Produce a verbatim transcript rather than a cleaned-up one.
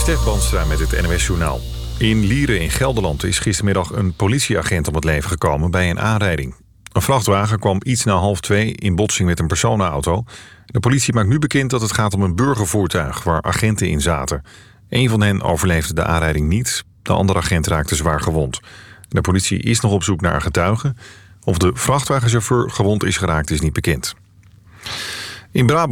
Stef Banstra met het N O S-journaal. In Lieren in Gelderland is gistermiddag een politieagent om het leven gekomen bij een aanrijding. Een vrachtwagen kwam iets na half twee in botsing met een personenauto. De politie maakt nu bekend dat het gaat om een burgervoertuig waar agenten in zaten. Een van hen overleefde de aanrijding niet. De andere agent raakte zwaar gewond. De politie is nog op zoek naar getuigen. Of de vrachtwagenchauffeur gewond is geraakt is niet bekend. In Brabant